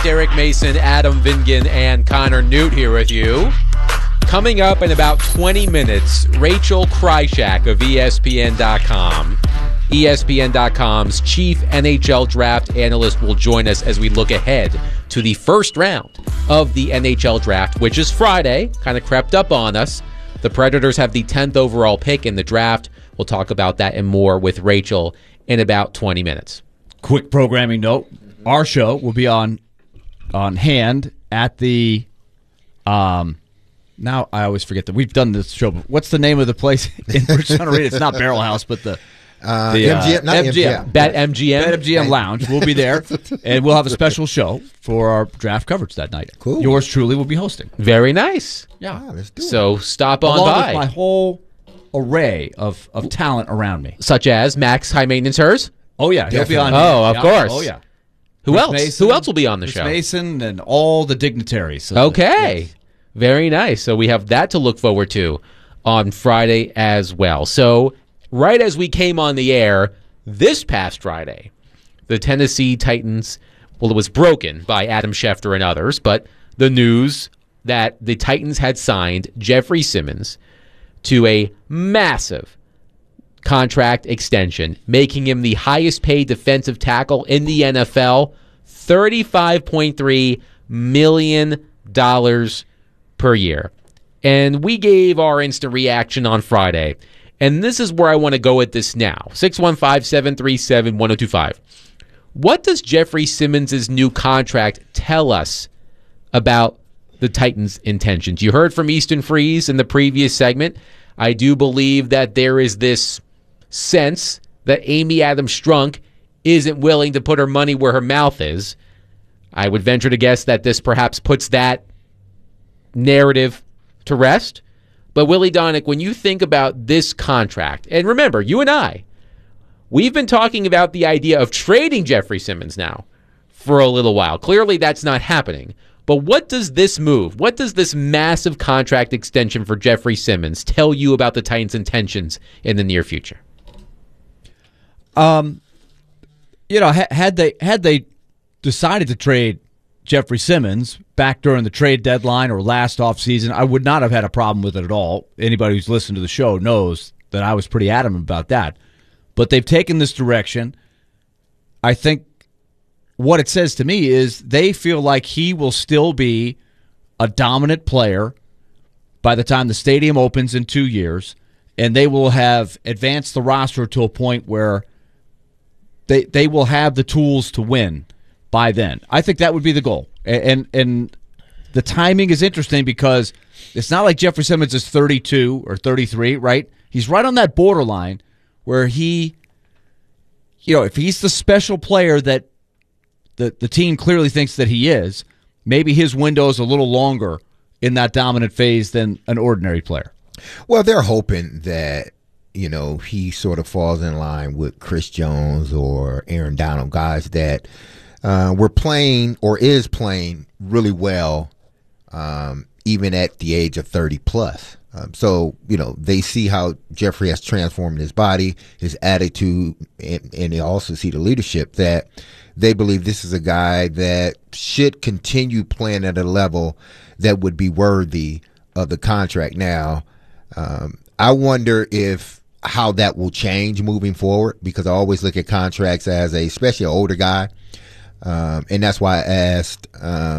Derek Mason, Adam Vingan, and Connor Newt here with you. Coming up in about 20 minutes, Rachel Krychak of ESPN.com. ESPN.com's chief NHL draft analyst will join us as we look ahead to the first round of the NHL draft, which is Friday, kind of crept up on us. The Predators have the 10th overall pick in the draft. We'll talk about that and more with Rachel in about 20 minutes. Quick programming note. Our show will be on hand at the now I always forget that we've done this show. But what's the name of the place in Bridgetown Arena? It's not Barrel House, but the MGM, not MGM. BetMGM Lounge. We'll be there, and we'll have a special show for our draft coverage that night. Cool. Yours truly will be hosting. Very nice. Yeah. Let's do it. So stop on Along by. with my whole array of talent around me. Such as Max High Maintenance Hers. Oh, yeah. He'll be on. Oh, of course. Oh, yeah. Who Chris else? Mason, Who else will be on the Chris show? Mason and all the dignitaries. So Okay. yes. Very nice. So we have that to look forward to on Friday as well. So right as we came on the air this past Friday, the Tennessee Titans, well, it was broken by Adam Schefter and others, but the news that the Titans had signed Jeffrey Simmons to a massive contract extension, making him the highest paid defensive tackle in the NFL, $35.3 million per year. And we gave our instant reaction on Friday. And this is where I want to go with this now. 615-737-1025. What does Jeffrey Simmons' new contract tell us about the Titans' intentions? You heard from Easton Freeze in the previous segment. I do believe that there is this sense that Amy Adams Strunk isn't willing to put her money where her mouth is. I would venture to guess that this perhaps puts that narrative to rest. But Willie Donick, when you think about this contract, and remember, you and I, we've been talking about the idea of trading Jeffrey Simmons now for a little while. Clearly that's not happening. But what does this move, what does this massive contract extension for Jeffrey Simmons tell you about the Titans' intentions in the near future? Had they decided to trade Jeffrey Simmons back during the trade deadline or last offseason, I would not have had a problem with it at all. Anybody who's listened to the show knows that I was pretty adamant about that. But they've taken this direction. I think what it says to me is they feel like he will still be a dominant player by the time the stadium opens in 2 years, and they will have advanced the roster to a point where they will have the tools to win by then. I think that would be the goal. And the timing is interesting because it's not like Jeffrey Simmons is 32 or 33, right? He's right on that borderline where he, if he's the special player that the team clearly thinks that he is, maybe his window is a little longer in that dominant phase than an ordinary player. Well, they're hoping that, he sort of falls in line with Chris Jones or Aaron Donald, guys that were playing or is playing really well, even at the age of 30 plus. So, they see how Jeffrey has transformed his body, his attitude, and they also see the leadership that they believe this is a guy that should continue playing at a level that would be worthy of the contract. Now, I wonder how that will change moving forward, because I always look at contracts as especially an older guy. And that's why I asked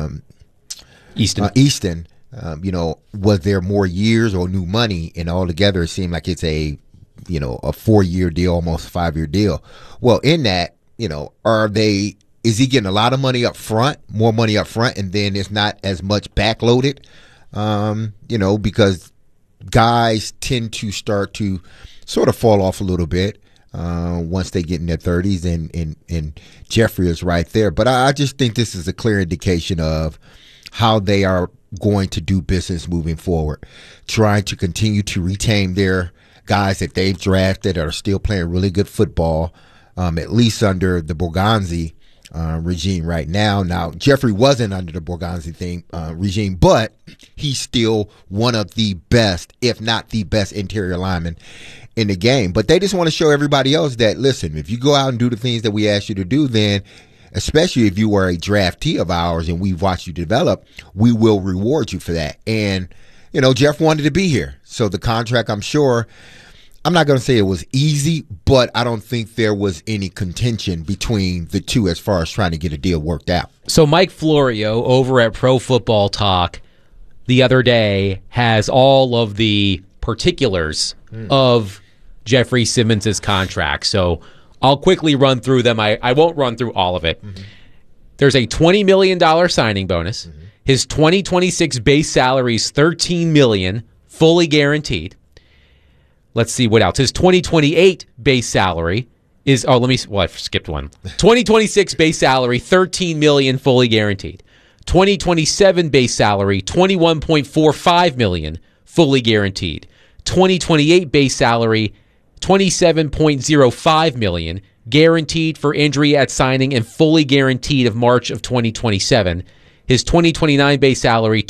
Easton, was there more years or new money? And altogether, it seemed like it's a 4-year deal, almost a 5-year deal. Well, in that, is he getting a lot of money up front, more money up front, and then it's not as much backloaded? Because guys tend to start to sort of fall off a little bit once they get in their 30s, and Jeffrey is right there. But I just think this is a clear indication of how they are going to do business moving forward, trying to continue to retain their guys that they've drafted that are still playing really good football, at least under the Borgonzi regime right now. Now, Jeffrey wasn't under the Borgonzi regime, but he's still one of the best, if not the best, interior lineman in the game. But they just want to show everybody else that, listen, if you go out and do the things that we ask you to do, then especially if you were a draftee of ours and we've watched you develop, we will reward you for that. And, you know, Jeff wanted to be here. So the contract, I'm sure, I'm not going to say it was easy, but I don't think there was any contention between the two as far as trying to get a deal worked out. So Mike Florio over at Pro Football Talk the other day has all of the particulars of Jeffrey Simmons' contract. So I'll quickly run through them. I won't run through all of it. Mm-hmm. There's a $20 million signing bonus. Mm-hmm. His 2026 base salary is $13 million, fully guaranteed. Let's see what else. His 2028 base salary is, I skipped one. 2026 base salary, $13 million, fully guaranteed. 2027 base salary, $21.45 million, fully guaranteed. 2028 base salary, $27.05 million, guaranteed for injury at signing and fully guaranteed of March of 2027. His 2029 base salary,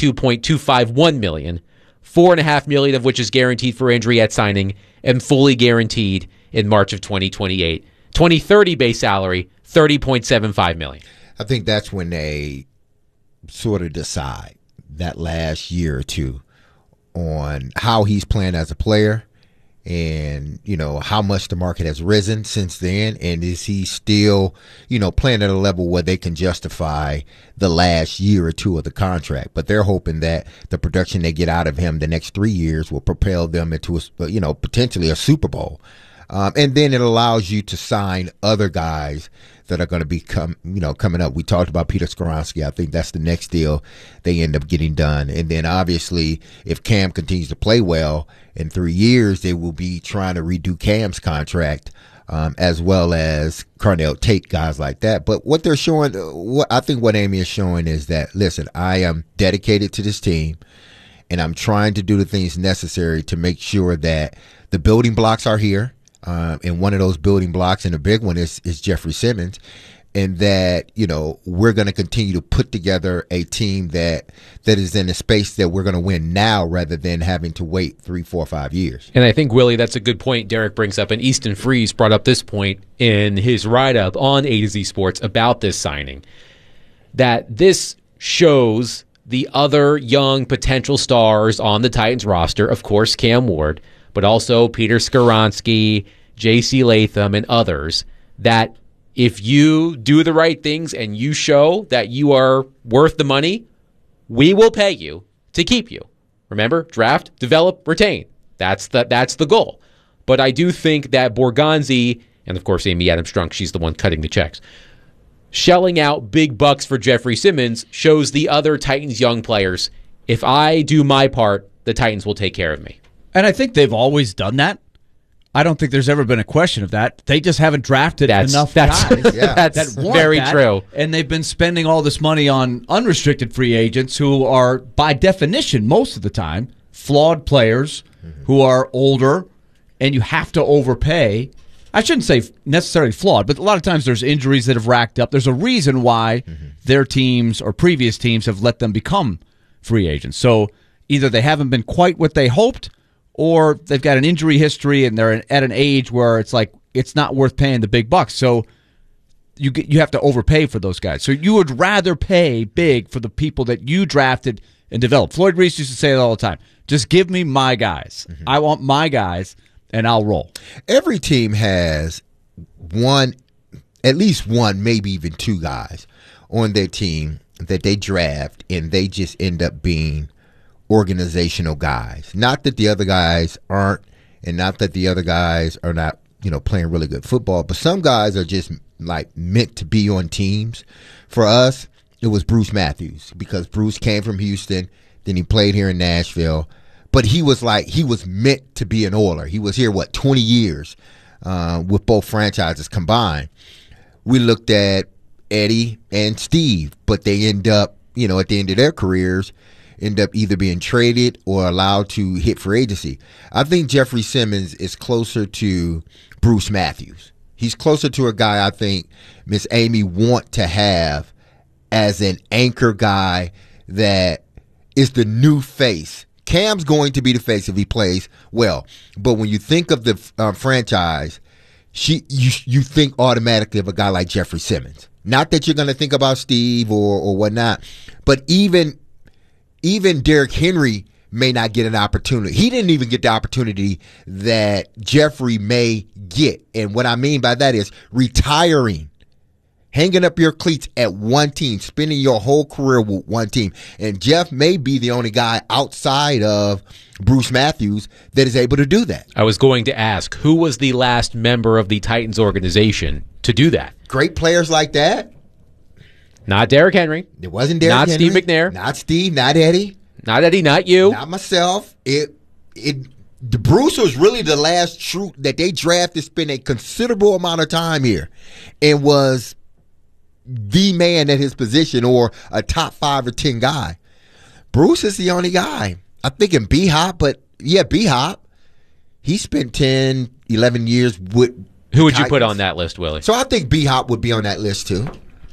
$22.251 million, $4.5 million of which is guaranteed for injury at signing and fully guaranteed in March of 2028. 2030 base salary, $30.75 million. I think that's when they sort of decide that last year or two on how he's playing as a player and, you know, how much the market has risen since then. And is he still, you know, playing at a level where they can justify the last year or two of the contract? But they're hoping that the production they get out of him the next 3 years will propel them into, you know, potentially a Super Bowl. And then it allows you to sign other guys that are going to be coming up. We talked about Peter Skoronski. I think that's the next deal they end up getting done. And then obviously, if Cam continues to play well in 3 years, they will be trying to redo Cam's contract, as well as Carnell Tate, guys like that. But what they're showing, I think what Amy is showing is that, listen, I am dedicated to this team, and I'm trying to do the things necessary to make sure that the building blocks are here. And one of those building blocks, and a big one, is Jeffrey Simmons, and that, you know, we're going to continue to put together a team that is in a space that we're going to win now rather than having to wait 3, 4, 5 years. And I think, Willie, that's a good point Derek brings up, and Easton Freeze brought up this point in his write-up on A to Z Sports about this signing, that this shows the other young potential stars on the Titans roster, of course, Cam Ward, but also Peter Skoronski, J.C. Latham, and others, that if you do the right things and you show that you are worth the money, we will pay you to keep you. Remember, draft, develop, retain. That's the goal. But I do think that Borgonzi, and of course Amy Adams-Strunk, she's the one cutting the checks, shelling out big bucks for Jeffrey Simmons shows the other Titans young players, if I do my part, the Titans will take care of me. And I think they've always done that. I don't think there's ever been a question of that. They just haven't drafted enough guys that's that want very that, true. And they've been spending all this money on unrestricted free agents who are, by definition, most of the time, flawed players who are older, and you have to overpay. I shouldn't say necessarily flawed, but a lot of times there's injuries that have racked up. There's a reason why their teams or previous teams have let them become free agents. So either they haven't been quite what they hoped, or they've got an injury history and they're at an age where it's like it's not worth paying the big bucks. So you have to overpay for those guys. So you would rather pay big for the people that you drafted and developed. Floyd Reese used to say it all the time. Just give me my guys. I want my guys, and I'll roll. Every team has at least one, maybe even two guys on their team that they draft, and they just end up being organizational guys. Not that the other guys aren't, and not that the other guys are not, playing really good football, but some guys are just like meant to be on teams. For us, it was Bruce Matthews, because Bruce came from Houston, then he played here in Nashville, but he was meant to be an Oiler. He was here 20 years with both franchises combined. We looked at Eddie and Steve, but they end up, at the end of their careers, end up either being traded or allowed to hit free agency. I think Jeffrey Simmons is closer to Bruce Matthews. He's closer to a guy I think Miss Amy want to have as an anchor guy that is the new face. Cam's going to be the face if he plays well. But when you think of the franchise, you think automatically of a guy like Jeffrey Simmons. Not that you're going to think about Steve or whatnot, but even Derrick Henry may not get an opportunity. He didn't even get the opportunity that Jeffrey may get. And what I mean by that is retiring, hanging up your cleats at one team, spending your whole career with one team. And Jeff may be the only guy outside of Bruce Matthews that is able to do that. I was going to ask, who was the last member of the Titans organization to do that? Great players like that. Not Derrick Henry. It wasn't Derrick Not Henry. Steve McNair. Not Steve. Not Eddie. Not Eddie. Not you. Not myself. The Bruce was really the last true that they drafted, spent a considerable amount of time here, and was the man at his position or a top 5 or 10 guy. Bruce is the only guy. I'm thinking B-Hop, but yeah, B-Hop. He spent 10, 11 years with Who would you Titans. put on that list, Willie? So I think B-Hop would be on that list too.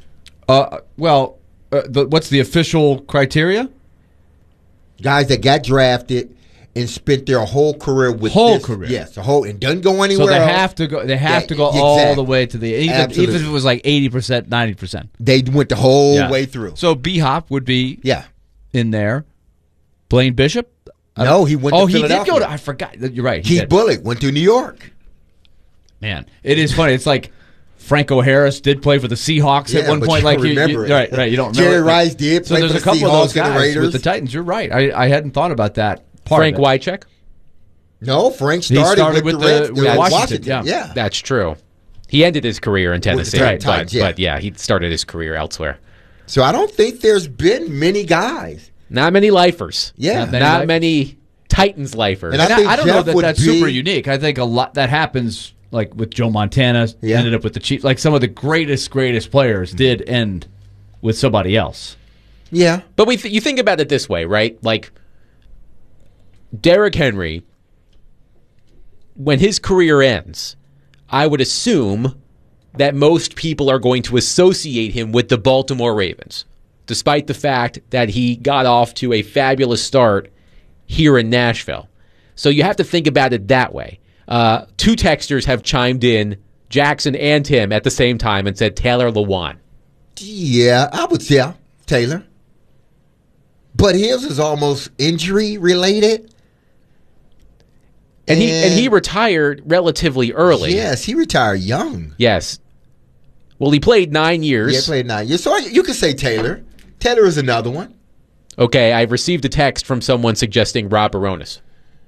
What's the official criteria? Guys that got drafted and spent their whole career with Whole this, career. Yes, the whole, and doesn't go anywhere So they else. have to go. They have Yeah, to go all exactly. the way to the even Absolutely. if it was like 80%, 90%. They went the whole way through. So B-Hop would be Yeah. in there. Blaine Bishop. No, he went to he did Philadelphia. go to. I forgot. You're right. He Keith did. Bullock went to New York. Man, it is funny. It's like Franco Harris did play for the Seahawks at Yeah, one but point. you Like don't remember it. right. You don't remember. Jerry it. Rice did So play there's for a the couple of those Seahawks and the guys Raiders. with the Titans. You're right. I hadn't thought about that part. Frank of it. Wycheck? No, Frank He started, started with with the Reds, with Washington. yeah. That's true. He ended his career in Tennessee, Titans, but yeah, he started his career elsewhere. So I don't think there's been many guys. Not many lifers. Yeah. Not many Titans lifers. And And I think I don't know Jeff that would that's be- super unique. I think a lot that happens, like with Joe Montana, Yeah. ended up with the Chiefs. Like some of the greatest players did end with somebody else. Yeah. But you think about it this way, right? Like Derrick Henry, when his career ends, I would assume that most people are going to associate him with the Baltimore Ravens, despite the fact that he got off to a fabulous start here in Nashville. So you have to think about it that way. 2 texters have chimed in, Jackson and Tim, at the same time and said Taylor Lewan. Yeah, I would say Taylor. But his is almost injury related. And he retired relatively early. Yes, he retired young. Yes. Well, he played 9 years. Yeah, he played 9 years. So you could say Taylor. Taylor is another one. Okay, I received a text from someone suggesting Rob Baronis.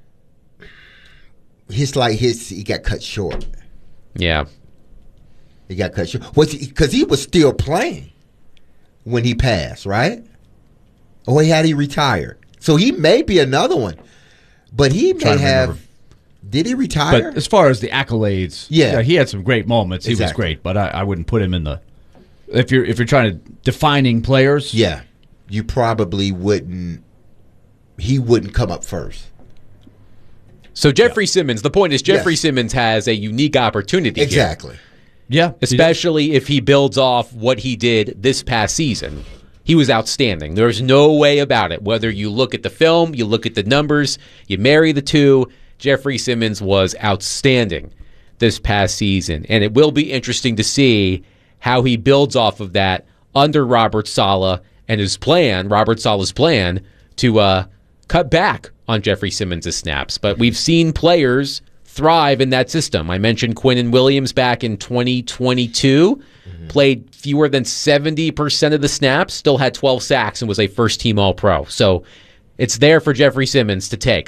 He got cut short. Yeah. He got cut short. Because he was still playing when he passed, right? Or he retired. So he may be another one. But he may have. Did he retire? But as far as the accolades, Yeah. he had some great moments. He was Exactly. great, but I wouldn't put him in the. If you're trying to defining players, Yeah. You probably wouldn't. He wouldn't come up first. So Jeffrey Simmons, the point is Jeffrey Yes. Simmons has a unique opportunity here. Exactly. yeah, Especially if he builds off what he did this past season. He was outstanding. There's no way about it. Whether you look at the film, you look at the numbers, you marry the two, Jeffrey Simmons was outstanding this past season. And it will be interesting to see how he builds off of that under Robert Saleh and Robert Saleh's plan to cut back on Jeffrey Simmons' snaps. But we've seen players thrive in that system. I mentioned Quinnen Williams back in 2022, played fewer than 70% of the snaps, still had 12 sacks, and was a first-team All-Pro. So it's there for Jeffrey Simmons to take.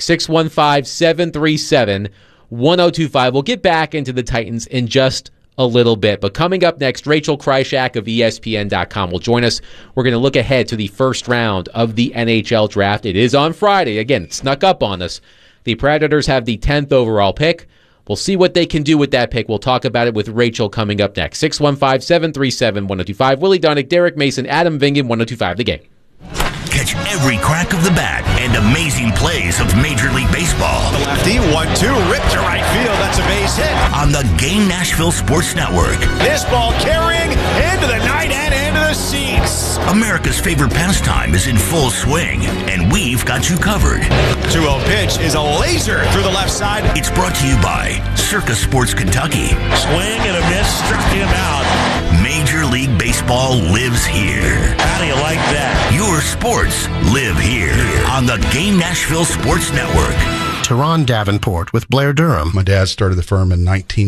615-737-1025. We'll get back into the Titans in just a little bit. But coming up next, Rachel Krychak of ESPN.com will join us. We're going to look ahead to the first round of the NHL draft. It is on Friday. Again, it snuck up on us. The Predators have the 10th overall pick. We'll see what they can do with that pick. We'll talk about it with Rachel coming up next. 615-737-1025. Willie Donick, Derek Mason, Adam Vingan, 1025 The Game. Catch every crack of the bat and amazing plays of Major League Baseball The lefty, 1-2, ripped to right field. That's a base hit. on the Game Nashville Sports Network. This ball carrying into the night and into the seats. America's favorite pastime is in full swing, and we've got you covered. 2-0 pitch is a laser through the left side. It's brought to you by Circus Sports Kentucky. Swing and a miss, struck him out. Major League Baseball lives here. How do you like that? Your sports live here on the Game Nashville Sports Network. Teron Davenport with Blair Durham. My dad started the firm in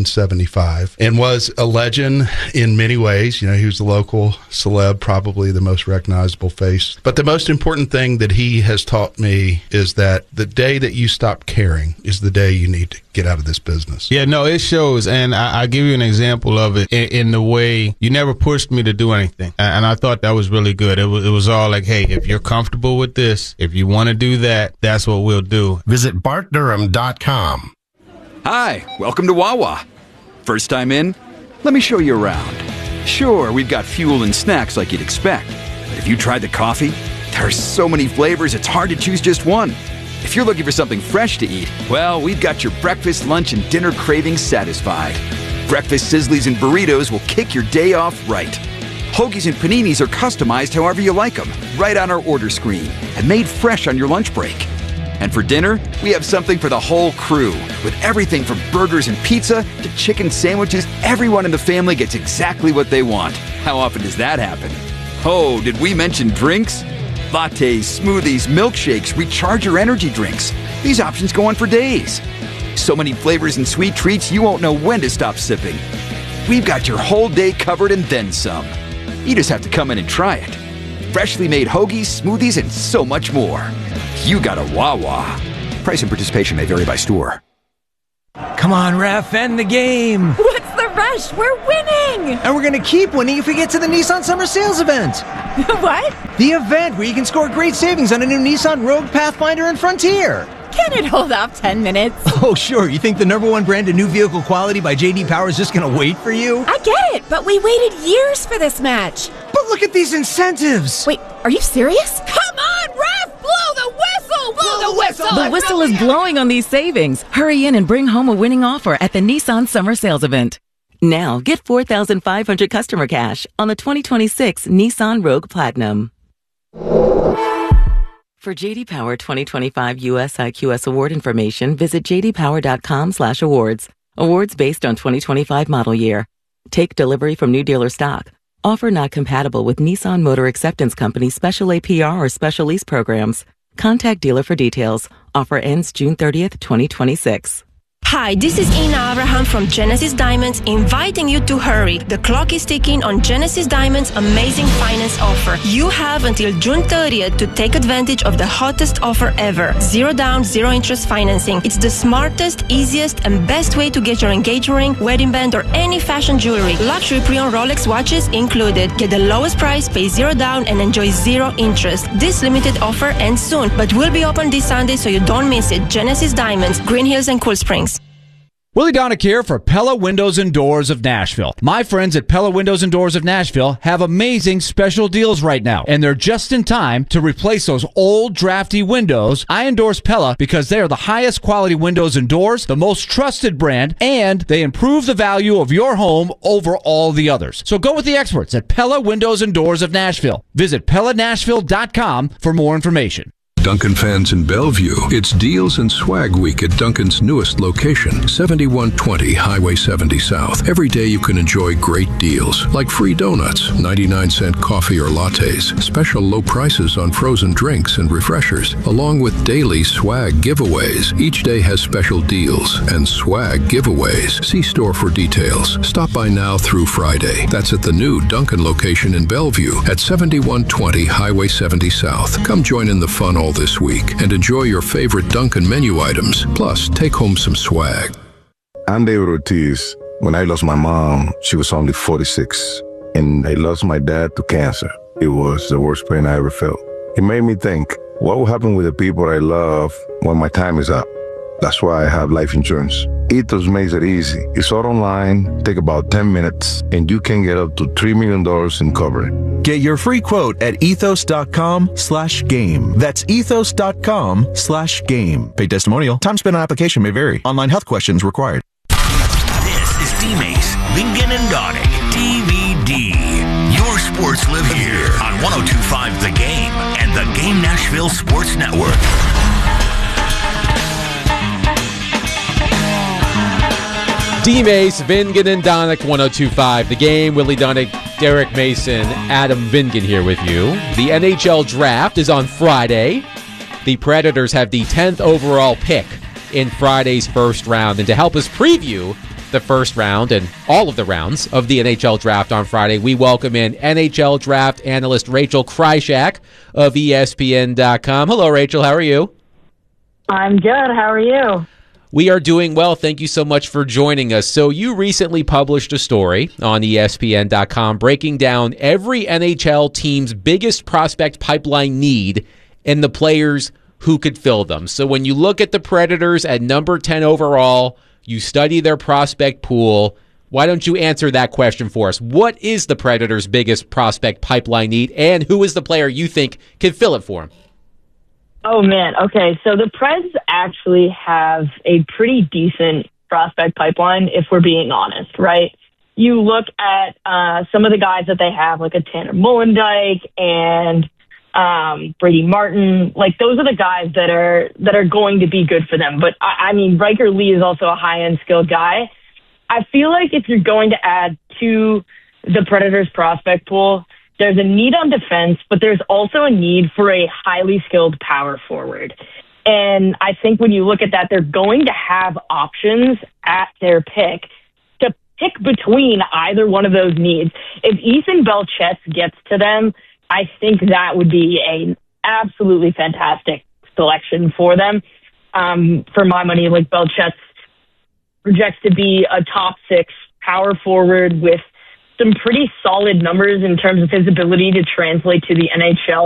1975 and was a legend in many ways. You know, he was the local celeb, probably the most recognizable face. But the most important thing that he has taught me is that the day that you stop caring is the day you need to get out of this business. Yeah, no, it shows. And I'll give you an example of it in the way you never pushed me to do anything. And I thought that was really good. It was all like, hey, if you're comfortable with this, if you want to do that, that's what we'll do. Visit BartDurham.com. Hi, welcome to Wawa. First time in? Let me show you around. Sure, we've got fuel and snacks like you'd expect. But if you tried the coffee, there are so many flavors it's hard to choose just one. If you're looking for something fresh to eat, well, we've got your breakfast, lunch, and dinner cravings satisfied. Breakfast sizzlies and burritos will kick your day off right. Hoagies and paninis are customized however you like them, right on our order screen, and made fresh on your lunch break. And for dinner, we have something for the whole crew, with everything from burgers and pizza to chicken sandwiches. Everyone in the family gets exactly what they want. How often does that happen? Oh, did we mention drinks? Lattes, smoothies, milkshakes, recharge your energy drinks. These options go on for days. So many flavors and sweet treats you won't know when to stop sipping. We've got your whole day covered and then some. You just have to come in and try it. Freshly made hoagies, smoothies, and so much more. You got a Wawa. Price and participation may vary by store. Come on, ref, end the game. What's the rush? We're winning. And we're going to keep winning if we get to the Nissan Summer Sales event. What? The event where you can score great savings on a new Nissan Rogue, Pathfinder, and Frontier. Can it hold off 10 minutes? Oh, sure. You think the #1 brand of new vehicle quality by J.D. Power is just going to wait for you? I get it, but we waited years for this match. But look at these incentives. Wait, are you serious? Come on, ref! Blow the whistle! Blow the whistle! The whistle is blowing on these savings. Hurry in and bring home a winning offer at the Nissan Summer Sales event. Now, get $4,500 customer cash on the 2026 Nissan Rogue Platinum. For J.D. Power 2025 US IQS award information, visit jdpower.com/awards. Awards based on 2025 model year. Take delivery from new dealer stock. Offer not compatible with Nissan Motor Acceptance Company special APR or special lease programs. Contact dealer for details. Offer ends June 30th, 2026. Hi, this is Ina Abraham from Genesis Diamonds, inviting you to hurry. The clock is ticking on Genesis Diamonds' amazing finance offer. You have until June 30th to take advantage of the hottest offer ever. 0 down, 0 interest financing. It's the smartest, easiest, and best way to get your engagement ring, wedding band, or any fashion jewelry. Luxury pre-owned Rolex watches included. Get the lowest price, pay 0 down, and enjoy 0 interest. This limited offer ends soon, but will be open this Sunday so you don't miss it. Genesis Diamonds, Green Hills and Cool Springs. Willie Donick here for Pella Windows and Doors of Nashville. My friends at Pella Windows and Doors of Nashville have amazing special deals right now, and they're just in time to replace those old drafty windows. I endorse Pella because they are the highest quality windows and doors, the most trusted brand, and they improve the value of your home over all the others. So go with the experts at Pella Windows and Doors of Nashville. Visit PellaNashville.com for more information. Duncan fans in Bellevue, it's Deals and Swag Week at Duncan's newest location, 7120 Highway 70 South. Every day you can enjoy great deals, like free donuts, 99-cent coffee or lattes, special low prices on frozen drinks and refreshers, along with daily swag giveaways. Each day has special deals and swag giveaways. See store for details. Stop by now through Friday. That's at the new Duncan location in Bellevue at 7120 Highway 70 South. Come join in the fun all this week and enjoy your favorite Duncan menu items. Plus, take home some swag. I'm David Ortiz. When I lost my mom, she was only 46. And I lost my dad to cancer. It was the worst pain I ever felt. It made me think, what will happen with the people I love when my time is up? That's why I have life insurance. Ethos makes it easy. It's all online, take about 10 minutes, and you can get up to $3 million in coverage. Get your free quote at ethos.com/game. That's ethos.com/game. Paid testimonial. Time spent on application may vary. Online health questions required. This is D-Mace, Bingen and Donick, DVD. Your sports live here on 102.5 The Game and the Game Nashville Sports Network. D-Mace, Vingan, and Donick, 102.5 The Game. Willie Donick, Derek Mason, Adam Vingan here with you. The NHL Draft is on Friday. The Predators have the 10th overall pick in Friday's first round. And to help us preview the first round and all of the rounds of the NHL Draft on Friday, we welcome in NHL Draft analyst Rachel Krychak of ESPN.com. Hello, Rachel. How are you? I'm good. How are you? We are doing well. Thank you so much for joining us. So you recently published a story on ESPN.com breaking down every NHL team's biggest prospect pipeline need and the players who could fill them. So when you look at the Predators at number 10 overall, you study their prospect pool. Why don't you answer that question for us? What is the Predators' biggest prospect pipeline need, and who is the player you think can fill it for them? Oh, man. Okay, so the Preds actually have a pretty decent prospect pipeline, if we're being honest, right? You look at some of the guys that they have, like a Tanner Molendyk and Brady Martin. Like, those are the guys that are going to be good for them. But, I mean, Riker Lee is also a high-end skilled guy. I feel like if you're going to add to the Predators' prospect pool, there's a need on defense, but there's also a need for a highly skilled power forward. And I think when you look at that, they're going to have options at their pick to pick between either one of those needs. If Ethan Belchetz gets to them, I think that would be an absolutely fantastic selection for them. For my money, like, Belchetz projects to be a top 6 power forward with some pretty solid numbers in terms of his ability to translate to the NHL